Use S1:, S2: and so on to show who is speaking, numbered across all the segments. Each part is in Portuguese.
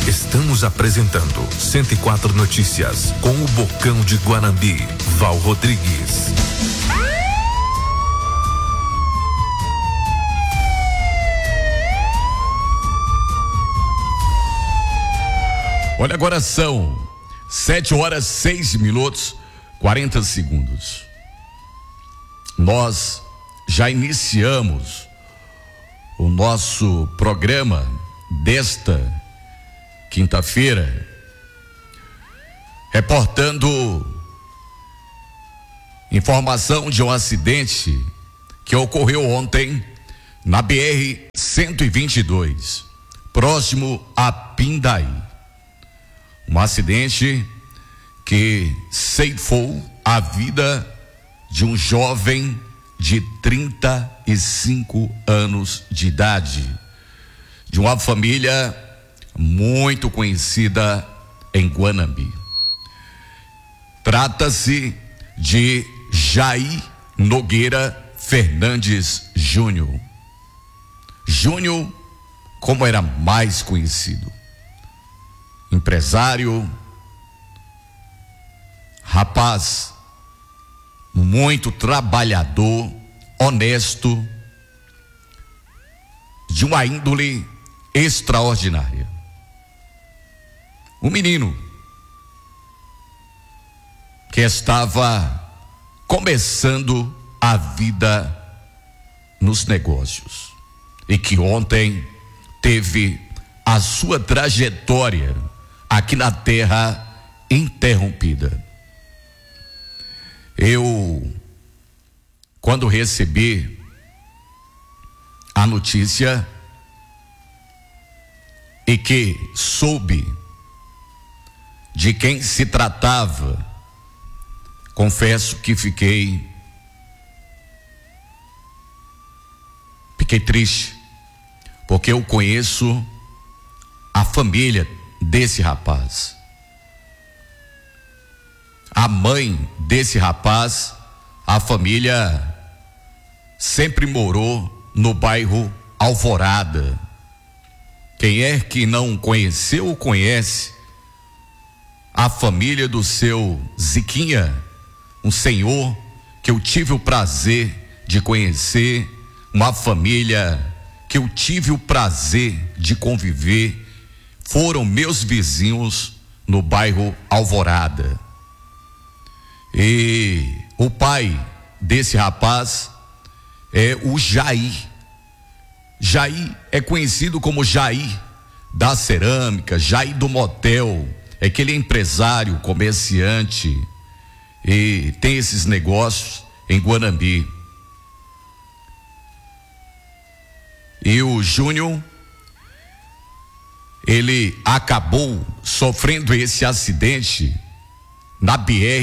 S1: Estamos apresentando 104 Notícias com o Bocão de Guanambi, Val Rodrigues.
S2: Olha, agora são 7 horas 6 minutos 40 segundos. Nós já iniciamos o nosso programa desta quinta-feira, reportando informação de um acidente que ocorreu ontem na BR-122, próximo a Pindaí. Um acidente que ceifou a vida de um jovem de 35 anos de idade, de uma família muito conhecida em Guanambi. Trata-se de Jair Nogueira Fernandes Júnior. Júnior, como era mais conhecido, empresário, rapaz muito trabalhador, honesto, de uma índole extraordinária. Um menino que estava começando a vida nos negócios e que ontem teve a sua trajetória aqui na terra interrompida. Eu, quando recebi a notícia e que soube de quem se tratava, confesso que fiquei triste, porque eu conheço a família desse rapaz. A mãe desse rapaz, a família sempre morou no bairro Alvorada. Quem é que não conheceu ou conhece a família do seu Ziquinha, um senhor que eu tive o prazer de conhecer, uma família que eu tive o prazer de conviver, foram meus vizinhos no bairro Alvorada. E o pai desse rapaz é o Jair. Jair é conhecido como Jair da cerâmica, Jair do motel, é que ele é empresário, comerciante e tem esses negócios em Guanambi. E o Júnior, ele acabou sofrendo esse acidente na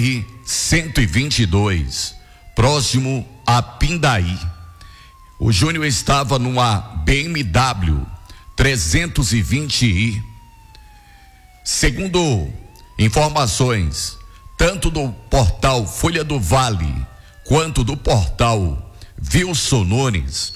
S2: BR-122, próximo a Pindaí. O Júnior estava numa BMW 320i. Segundo informações, tanto do portal Folha do Vale, quanto do portal Wilson Nunes,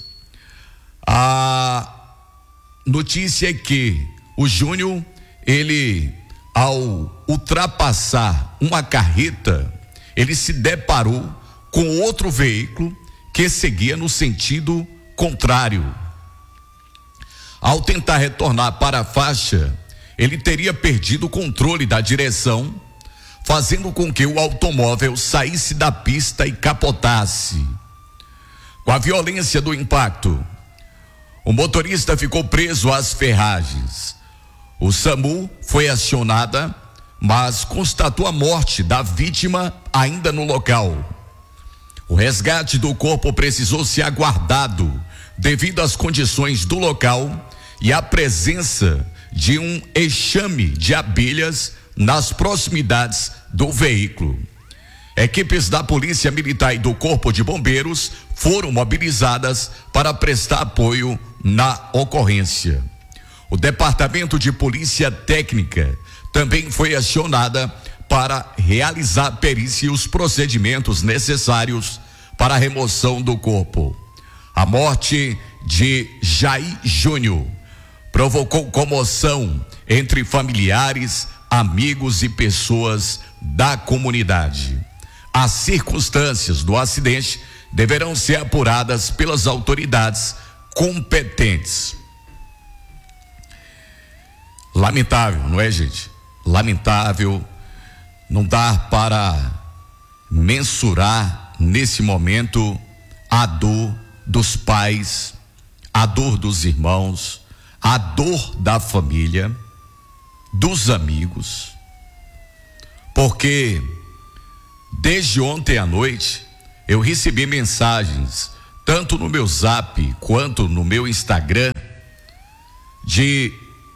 S2: a notícia é que o Júnior, ele, ao ultrapassar uma carreta, ele se deparou com outro veículo que seguia no sentido contrário. Ao tentar retornar para a faixa, ele teria perdido o controle da direção, fazendo com que o automóvel saísse da pista e capotasse. Com a violência do impacto, o motorista ficou preso às ferragens. O SAMU foi acionada, mas constatou a morte da vítima ainda no local. O resgate do corpo precisou ser aguardado devido às condições do local e à presença de um enxame de abelhas nas proximidades do veículo. Equipes da Polícia Militar e do Corpo de Bombeiros foram mobilizadas para prestar apoio na ocorrência. O Departamento de Polícia Técnica também foi acionada para realizar a perícia e os procedimentos necessários para a remoção do corpo. A morte de Jair Júnior provocou comoção entre familiares, amigos e pessoas da comunidade. As circunstâncias do acidente deverão ser apuradas pelas autoridades competentes. Lamentável, não é, gente? Lamentável, não dá para mensurar nesse momento a dor dos pais, a dor dos irmãos, a dor da família, dos amigos, porque desde ontem à noite eu recebi mensagens, tanto no meu Zap quanto no meu Instagram, de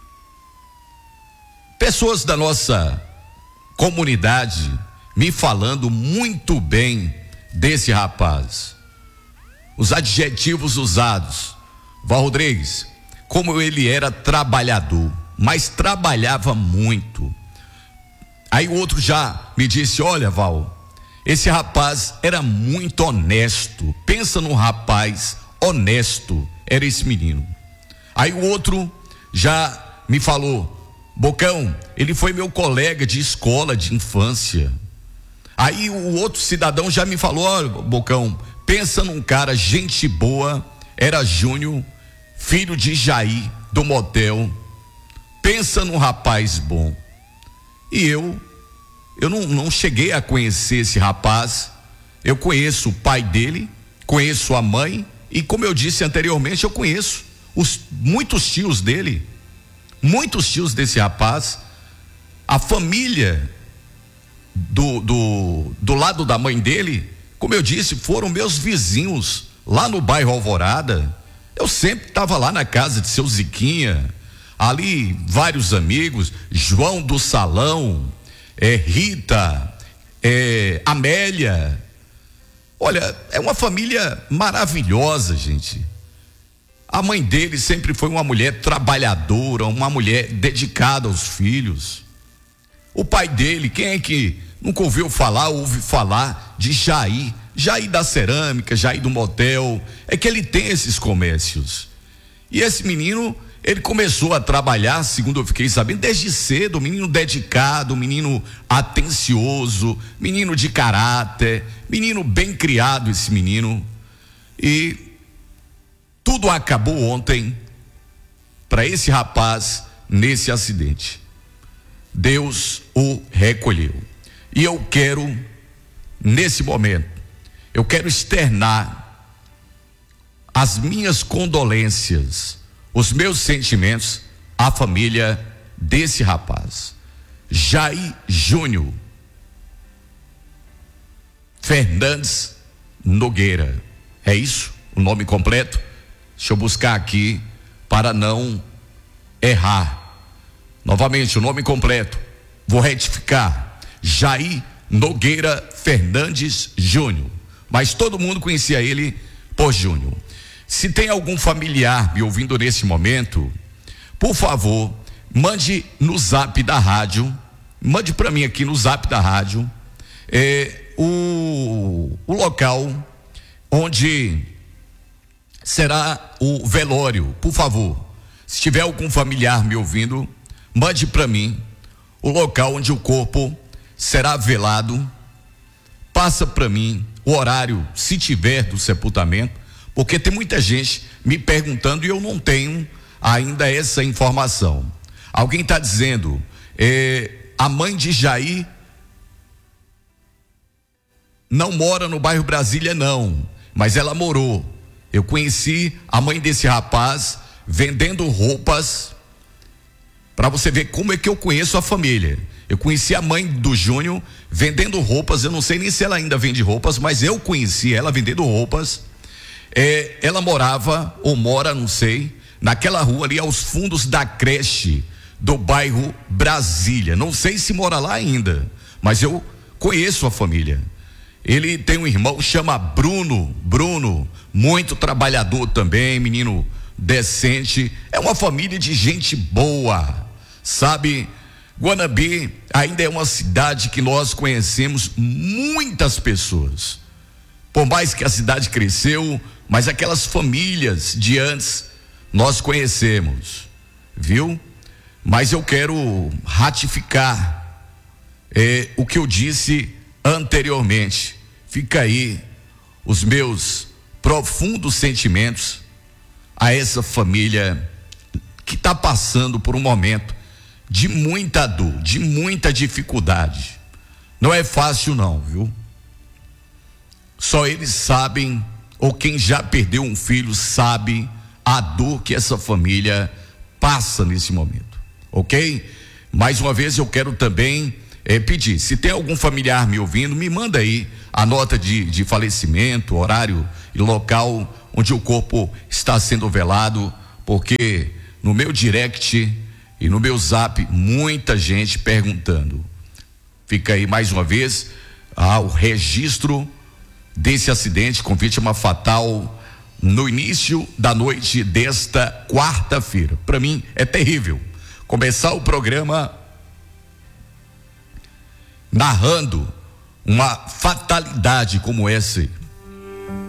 S2: pessoas da nossa comunidade me falando muito bem desse rapaz. Os adjetivos usados: Val Rodrigues, como ele era trabalhador, mas trabalhava muito. Aí o outro já me disse: olha, Val, esse rapaz era muito honesto. Pensa num rapaz honesto, era esse menino. Aí o outro já me falou: Bocão, ele foi meu colega de escola de infância. Aí o outro cidadão já me falou: olha, Bocão, pensa num cara, gente boa, era Júnior, filho de Jair, do motel. Pensa num rapaz bom. E eu não cheguei a conhecer esse rapaz. Eu conheço o pai dele, conheço a mãe, e como eu disse anteriormente, eu conheço muitos tios dele, muitos tios desse rapaz. A família do lado da mãe dele, como eu disse, foram meus vizinhos lá no bairro Alvorada. Eu sempre estava lá na casa de seu Ziquinha, ali vários amigos, João do Salão, Rita, Amélia. Olha, é uma família maravilhosa, gente. A mãe dele sempre foi uma mulher trabalhadora, uma mulher dedicada aos filhos. O pai dele, quem é que nunca ouve falar de Jair da cerâmica, Jair do motel? É que ele tem esses comércios. E esse menino, ele começou a trabalhar, segundo eu fiquei sabendo, desde cedo. Menino dedicado, menino atencioso, menino de caráter, menino bem criado, esse menino. E tudo acabou ontem para esse rapaz nesse acidente. Deus o recolheu. E eu quero, nesse momento, eu quero externar as minhas condolências, os meus sentimentos à família desse rapaz, Jair Júnior Fernandes Nogueira. É isso o nome completo? Deixa eu buscar aqui para não errar. Novamente, o nome completo, vou retificar: Jair Nogueira Fernandes Júnior, mas todo mundo conhecia ele por Júnior. Se tem algum familiar me ouvindo nesse momento, por favor, mande no Zap da rádio, mande para mim aqui no Zap da rádio, o local onde será o velório, por favor. Se tiver algum familiar me ouvindo, mande para mim o local onde o corpo será velado. Passa para mim o horário, se tiver, do sepultamento, porque tem muita gente me perguntando e eu não tenho ainda essa informação. Alguém está dizendo: a mãe de Jair não mora no bairro Brasília, não, mas ela morou. Eu conheci a mãe desse rapaz vendendo roupas. Para você ver como é que eu conheço a família. Eu conheci a mãe do Júnior vendendo roupas. Eu não sei nem se ela ainda vende roupas, mas eu conheci ela vendendo roupas. Ela morava, ou mora, não sei, naquela rua ali aos fundos da creche do bairro Brasília. Não sei se mora lá ainda, mas eu conheço a família. Ele tem um irmão, chama Bruno, muito trabalhador também, menino decente. É uma família de gente boa, sabe? Guanambi ainda é uma cidade que nós conhecemos muitas pessoas. Por mais que a cidade cresceu, mas aquelas famílias de antes nós conhecemos, viu? mas eu quero ratificar o que eu disse anteriormente. Fica aí os meus profundos sentimentos a essa família que está passando por um momento de muita dor, de muita dificuldade. Não é fácil não, viu? Só eles sabem, ou quem já perdeu um filho sabe a dor que essa família passa nesse momento, ok? Mais uma vez eu quero também pedir, se tem algum familiar me ouvindo, me manda aí a nota de falecimento, horário e local onde o corpo está sendo velado, porque no meu direct e no meu zap, muita gente perguntando. Fica aí mais uma vez o registro desse acidente com vítima fatal no início da noite desta quarta-feira. Para mim é terrível começar o programa narrando uma fatalidade como essa.